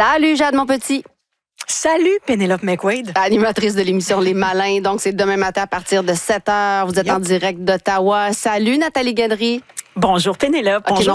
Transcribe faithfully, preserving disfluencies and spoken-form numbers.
Salut Jade, mon petit. Salut, Pénélope McQuaid. Animatrice de l'émission Les Malins. Donc, c'est demain matin à partir de sept heures. Vous êtes yep. en direct d'Ottawa. Salut, Nathalie Guedry. Bonjour, Pénélope. Okay, Bonjour.